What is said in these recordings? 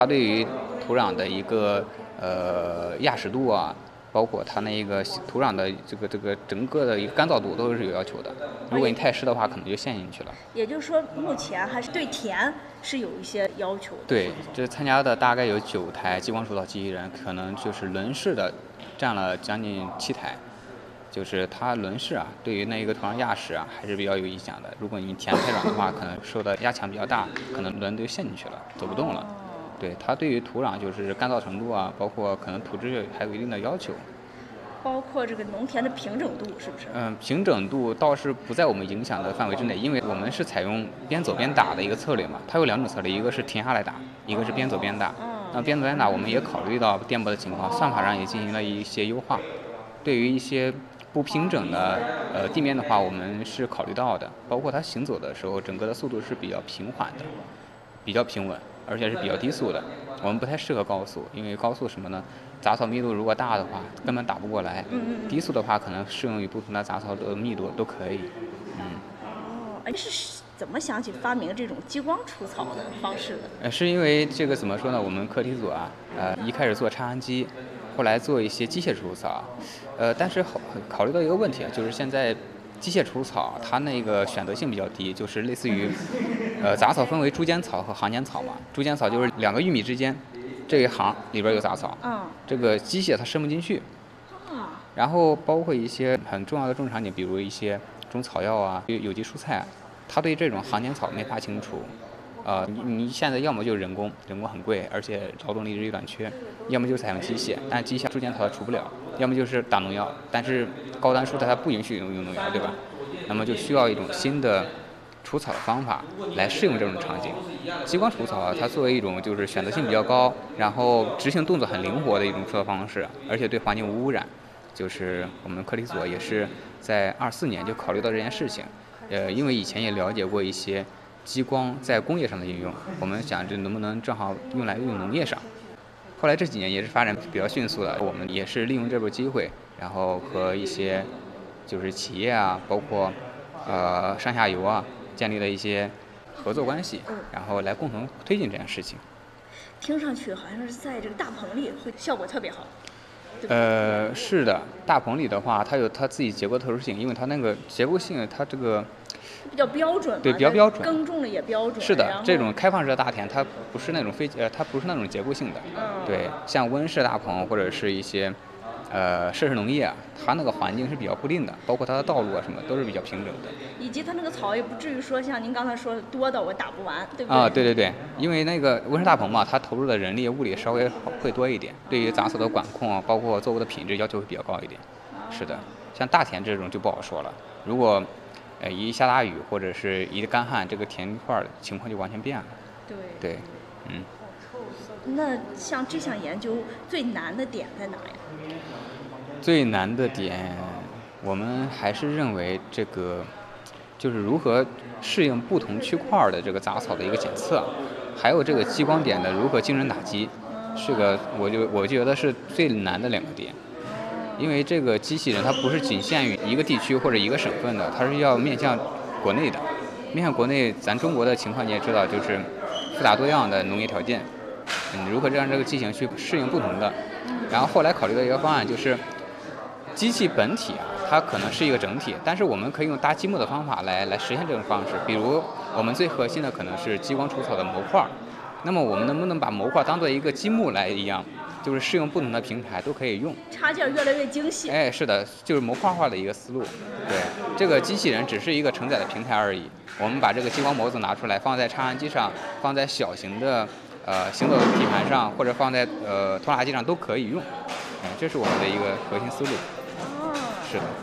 它对于土壤的一个压实度啊，包括它那个土壤的这个整个的一个干燥度都是有要求的。如果你太湿的话，可能就陷进去了。 也就是说，目前还是对田是有一些要求的。 对，这参加的大概有9台激光除草机器人，可能就是轮式的占了将近7台。就是它轮式啊，对于那一个土壤压实啊，还是比较有影响的。如果你田太软的话，可能受的压强比较大，可能轮就陷进去了，走不动了。对，它对于土壤就是干燥程度啊，包括可能土质还有一定的要求。 包括这个农田的平整度是不是？ 平整度倒是不在我们影响的范围之内，因为我们是采用边走边打的一个策略嘛。它有2种策略，一个是停下来打，一个是边走边打。那边走边打，我们也考虑到电波的情况，算法上也进行了一些优化。对于一些不平整的地面的话，我们是考虑到的，包括它行走的时候，整个的速度是比较平缓的，比较平稳，而且是比较低速的。我们不太适合高速，因为高速什么呢？杂草密度如果大的话，根本打不过来。低速的话，可能适用于不同的杂草的密度都可以。 是怎么想起发明这种激光除草的方式的？ 是因为这个怎么说呢？我们课题组啊，一开始做插秧机，后来做一些机械除草，但是考虑到一个问题，就是现在机械除草它那个选择性比较低，就是类似于杂草分为株间草和行间草嘛。株间草就是2个玉米之间这一行里边有杂草，这个机械它伸不进去。然后包括一些很重要的种植场景，比如一些种草药啊、有机蔬菜啊，它对这种行间草没法清除。你现在要么就是人工很贵，而且劳动力日益短缺；要么就是采用机械，但是机械株间草它除不了；要么就是打农药，但是高端蔬菜它不允许用农药，对吧？那么就需要一种新的除草的方法来适应这种场景。激光除草啊，它作为一种就是选择性比较高，然后执行动作很灵活的一种除草方式，而且对环境无污染。就是我们课题组也是在24年就考虑到这件事情，因为以前也了解过一些激光在工业上的应用，我们想这能不能正好用来用农业上。后来这几年也是发展比较迅速的，我们也是利用这波机会，然后和一些就是企业啊，包括上下游啊，建立了一些合作关系，然后来共同推进这件事情。 听上去好像是在这个大棚里会效果特别好。 是的，大棚里的话，它有它自己结构特殊性，因为它那个结构性，它这个比较标准嘛， 对，比较标准， 耕种的也标准。 是的，这种开放式的大田，它不是那种它不是那种结构性的。对，像温室大棚或者是一些设施农业啊，它那个环境是比较固定的，包括它的道路啊什么都是比较平整的。 以及它那个草也不至于说像您刚才说的多的我打不完，对不对？ 对，因为那个温室大棚嘛，它投入的人力物力稍微会多一点，对于杂草的管控啊，包括作物的品质要求会比较高一点。是的，像大田这种就不好说了，如果一下大雨或者是一干旱，这个田块情况就完全变了。对， 那像这项研究最难的点在哪呀？ 最难的点，我们还是认为这个就是如何适应不同区块的这个杂草的一个检测，还有这个激光点的如何精准打击，是个我觉得是最难的2个点。因为这个机器人它不是仅限于一个地区或者一个省份的，它是要面向国内的。面向国内，咱中国的情况你也知道，就是复杂多样的农业条件，如何让这个机型去适应不同的。然后后来考虑的一个方案就是，机器本体啊，它可能是一个整体，但是我们可以用搭积木的方法来实现这种方式。比如我们最核心的可能是激光除草的模块，那么我们能不能把模块当做一个积木来一样？就是适用不同的平台都可以用， 插件越来越精细。 是的，就是模块化的一个思路。对，这个机器人只是一个承载的平台而已。我们把这个激光模子拿出来，放在插秧机上，放在小型的行走地盘上，或者放在拖拉机上都可以用。这是我们的一个核心思路。是的。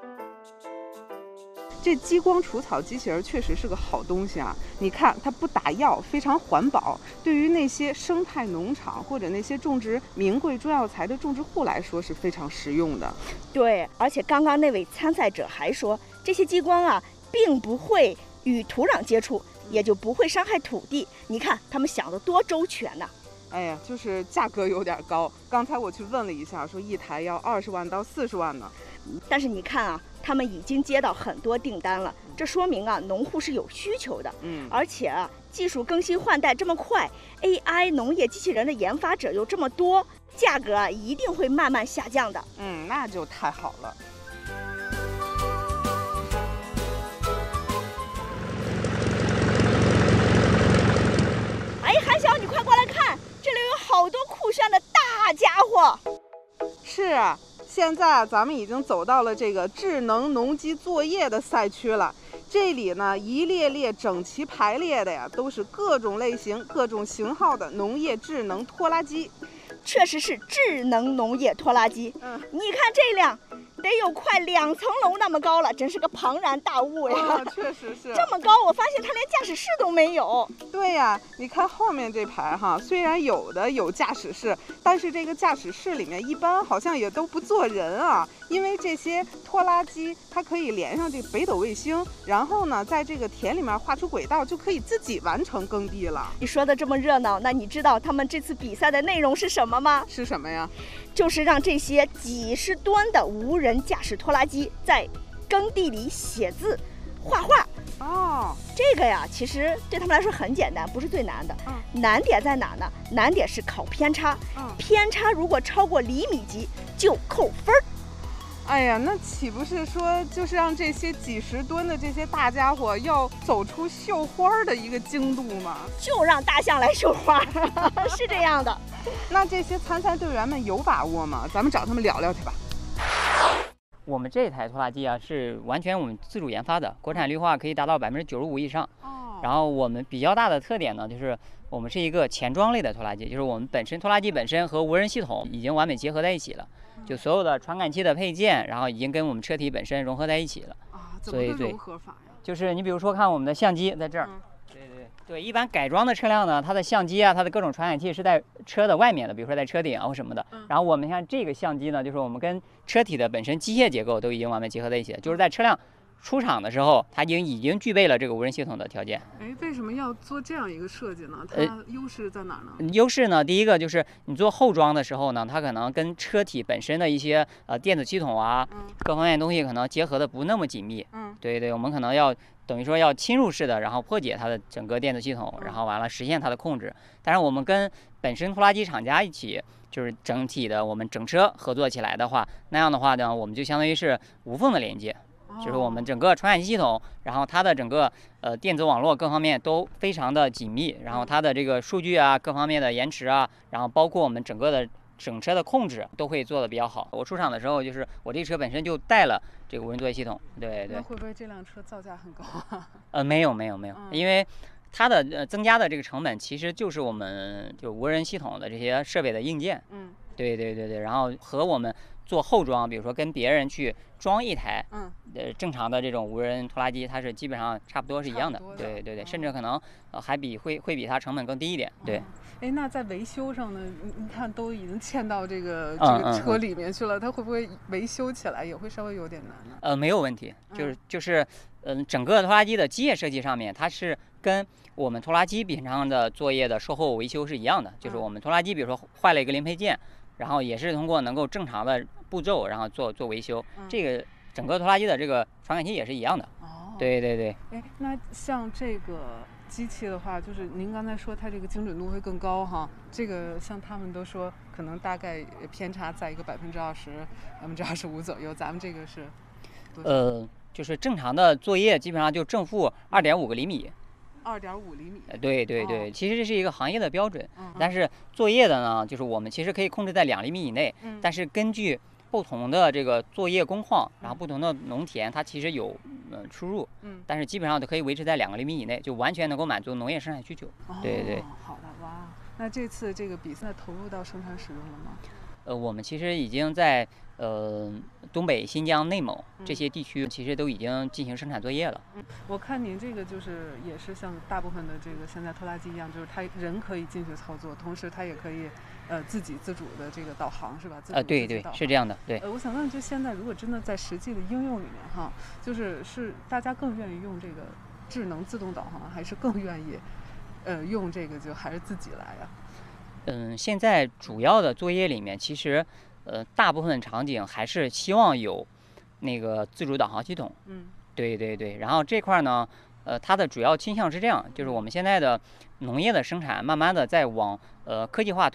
这激光除草机器人确实是个好东西啊！你看，它不打药，非常环保，对于那些生态农场或者那些种植名贵中药材的种植户来说是非常实用的。 对，而且刚刚那位参赛者还说，这些激光啊，并不会与土壤接触，也就不会伤害土地。你看，他们想得多周全呢！ 哎呀，就是价格有点高。刚才我去问了一下，说一台要20万到40万呢。 但是你看啊，他们已经接到很多订单了，这说明啊，农户是有需求的。而且啊， 技术更新换代这么快，AI 农业机器人的研发者又这么多，价格啊一定会慢慢下降的。 那就太好了。 哎，韩晓，你快过来看，这里有好多酷炫的大家伙。 是啊，现在咱们已经走到了这个智能农机作业的赛区了。这里呢，一列列整齐排列的呀，都是各种类型、各种型号的农业智能拖拉机。 确实是智能农业拖拉机。你看这辆，得有快2层楼那么高了，真是个庞然大物呀！ 确实是这么高，我发现它连驾驶室都没有。 对呀，你看后面这排哈，虽然有驾驶室，但是这个驾驶室里面一般好像也都不坐人啊，因为这些拖拉机它可以连上这个北斗卫星，然后呢，在这个田里面画出轨道，就可以自己完成耕地了。 你说的这么热闹，那你知道他们这次比赛的内容是什么吗？ 是什么呀？ 就是让这些几十吨的无人驾驶拖拉机在耕地里写字、画画。这个呀，其实对他们来说很简单，不是最难的。难点在哪呢？难点是考偏差。偏差如果超过厘米级就扣分。 哎呀，那岂不是说就是让这些几十吨的这些大家伙要走出绣花的一个精度吗？ 就让大象来绣花，是这样的。 那这些参赛队员们有把握吗？咱们找他们聊聊去吧。 我们这台拖拉机啊，是完全我们自主研发的，国产绿化可以达到95%以上。然后我们比较大的特点呢，就是我们是一个前装类的拖拉机，就是我们本身拖拉机本身和无人系统已经完美结合在一起了，就所有的传感器的配件，然后已经跟我们车体本身融合在一起了。 怎么个融合法呀？ 就是你比如说看我们的相机在这儿。对，一般改装的车辆呢，它的相机啊，它的各种传感器是在车的外面的，比如说在车顶啊或什么的。然后我们看这个相机呢，就是我们跟车体的本身机械结构都已经完美结合在一起了，就是在车辆出厂的时候，它已经具备了这个无人系统的条件。 为什么要做这样一个设计呢？它优势在哪呢？ 优势呢，第一个就是你做后装的时候呢，它可能跟车体本身的一些电子系统啊，各方面东西可能结合的不那么紧密。对，我们可能要等于说要侵入式的，然后破解它的整个电子系统，然后完了实现它的控制。但是我们跟本身拖拉机厂家一起，就是整体的我们整车合作起来的话，那样的话呢，我们就相当于是无缝的连接。就是我们整个传感器系统，然后它的整个电子网络各方面都非常的紧密，然后它的这个数据啊各方面的延迟啊，然后包括我们整个的整车的控制都会做的比较好。我出厂的时候，就是我这车本身就带了这个无人作业系统。对。 那会不会这辆车造价很高啊？ 没有，因为它的增加的这个成本其实就是我们就无人系统的这些设备的硬件。对，然后和我们做后装，比如说跟别人去装一台，正常的这种无人拖拉机，它是基本上差不多是一样的。对，甚至可能还会比它成本更低一点。对。 那在维修上呢？你看都已经嵌到这个车里面去了，它会不会维修起来也会稍微有点难呢？ 没有问题，就是整个拖拉机的机械设计上面，它是跟我们拖拉机平常的作业的售后维修是一样的，就是我们拖拉机比如说坏了一个零配件，然后也是通过能够正常的步骤，然后做维修。这个整个拖拉机的这个传感器也是一样的。对。 那像这个机器的话，就是您刚才说它这个精准度会更高哈，这个像他们都说可能大概偏差在一个20%、25%左右，咱们这个是多少？ 就是正常的作业基本上就正负2.5个厘米。 2.5厘米。 对，其实这是一个行业的标准。但是作业的呢，就是我们其实可以控制在2厘米以内。但是根据不同的这个作业工况，然后不同的农田，它其实有出入。但是基本上都可以维持在2厘米以内，就完全能够满足农业生产需求。对。 好的，哇，那这次这个比赛投入到生产使用了吗？ 我们其实已经在东北、新疆、内蒙这些地区，其实都已经进行生产作业了。 我看您这个就是也是像大部分的这个现在拖拉机一样，就是它人可以进去操作，同时它也可以自己自主的这个导航，是吧？ 对，是这样的。对。 我想问，就现在如果真的在实际的应用里面哈，就是大家更愿意用这个智能自动导航，还是更愿意用这个就还是自己来呀？ 现在主要的作业里面，其实大部分场景还是希望有那个自主导航系统。对。然后这块呢， 它的主要倾向是这样，就是我们现在的农业的生产慢慢的在往科技化